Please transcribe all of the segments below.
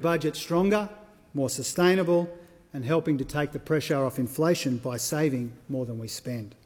budget stronger, more sustainable and helping to take the pressure off inflation by saving more than we spend.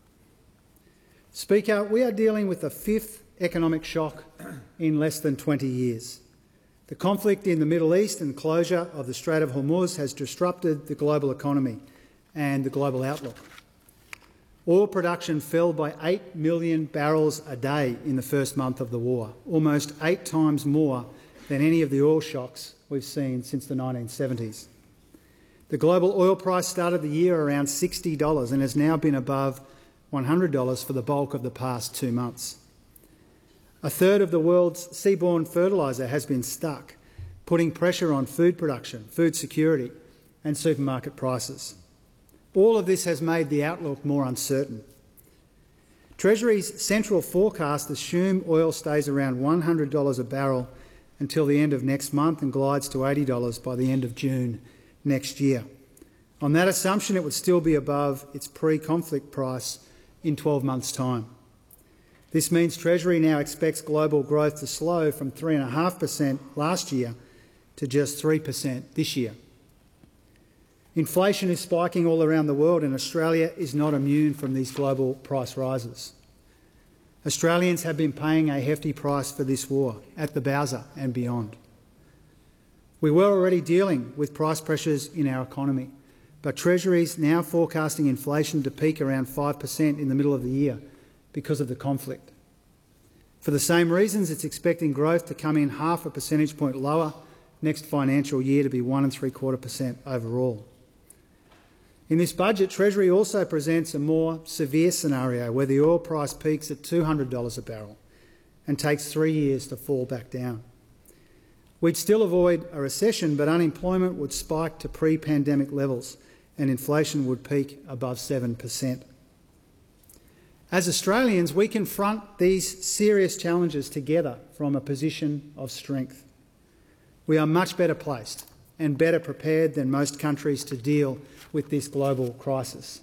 Speaker, we are dealing with the fifth economic shock in less than 20 years. The conflict in the Middle East and closure of the Strait of Hormuz has disrupted the global economy and the global outlook. Oil production fell by 8 million barrels a day in the first month of the war, almost 8 times more than any of the oil shocks we've seen since the 1970s. The global oil price started the year around $60 and has now been above $100 for the bulk of the past 2 months. A third of the world's seaborne fertiliser has been stuck, putting pressure on food production, food security and supermarket prices. All of this has made the outlook more uncertain. Treasury's central forecast assume oil stays around $100 a barrel until the end of next month and glides to $80 by the end of June next year. On that assumption, it would still be above its pre-conflict price in 12 months' time. This means Treasury now expects global growth to slow from 3.5% last year to just 3% this year. Inflation is spiking all around the world and Australia is not immune from these global price rises. Australians have been paying a hefty price for this war at the Bowser and beyond. We were already dealing with price pressures in our economy, but Treasury is now forecasting inflation to peak around 5% in the middle of the year because of the conflict. For the same reasons, it's expecting growth to come in 0.5 percentage point lower next financial year to be 1.75% overall. In this budget, Treasury also presents a more severe scenario where the oil price peaks at $200 a barrel and takes 3 years to fall back down. We'd still avoid a recession, but unemployment would spike to pre-pandemic levels and inflation would peak above 7%. As Australians, we confront these serious challenges together from a position of strength. We are much better placed and better prepared than most countries to deal with this global crisis.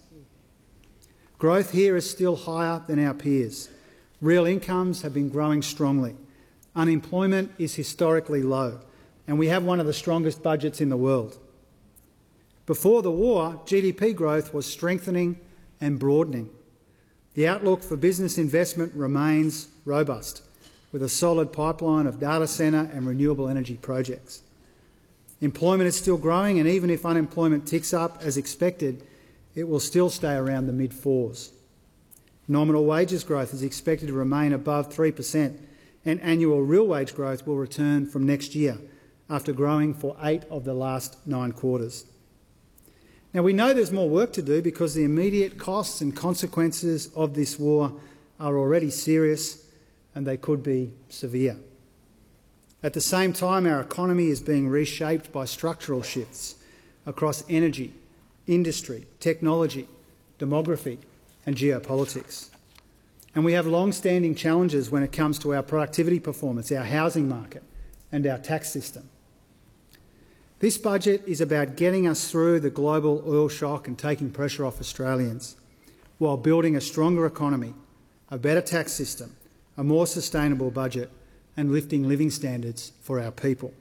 Growth here is still higher than our peers. Real incomes have been growing strongly. Unemployment is historically low, and we have one of the strongest budgets in the world. Before the war, GDP growth was strengthening and broadening. The outlook for business investment remains robust, with a solid pipeline of data centre and renewable energy projects. Employment is still growing, and even if unemployment ticks up as expected, it will still stay around the mid-4s. Nominal wages growth is expected to remain above 3%, and annual real wage growth will return from next year, after growing for 8 of the last 9 quarters. Now, we know there's more work to do because the immediate costs and consequences of this war are already serious and they could be severe. At the same time, our economy is being reshaped by structural shifts across energy, industry, technology, demography and geopolitics. And we have long-standing challenges when it comes to our productivity performance, our housing market and our tax system. This budget is about getting us through the global oil shock and taking pressure off Australians, while building a stronger economy, a better tax system, a more sustainable budget and lifting living standards for our people.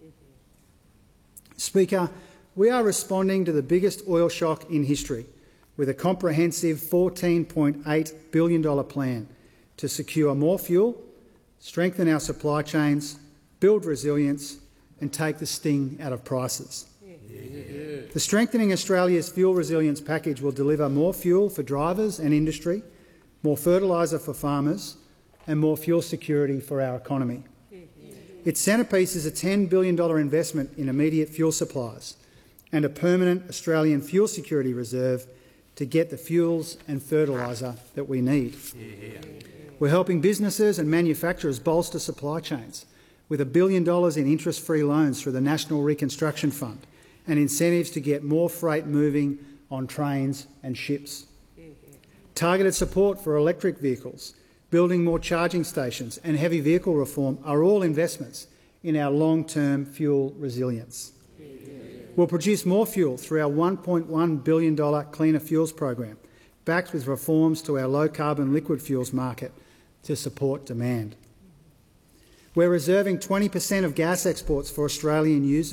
Speaker, we are responding to the biggest oil shock in history with a comprehensive $14.8 billion plan to secure more fuel, strengthen our supply chains, build resilience and take the sting out of prices. The Strengthening Australia's Fuel Resilience package will deliver more fuel for drivers and industry, more fertiliser for farmers and more fuel security for our economy. Its centrepiece is a $10 billion investment in immediate fuel supplies and a permanent Australian fuel security reserve to get the fuels and fertiliser that we need. We're helping businesses and manufacturers bolster supply chains with $1 billion in interest-free loans through the National Reconstruction Fund and incentives to get more freight moving on trains and ships. Targeted support for electric vehicles, building more charging stations and heavy vehicle reform are all investments in our long-term fuel resilience. We'll produce more fuel through our $1.1 billion Cleaner Fuels program, backed with reforms to our low-carbon liquid fuels market to support demand. We're reserving 20% of gas exports for Australian users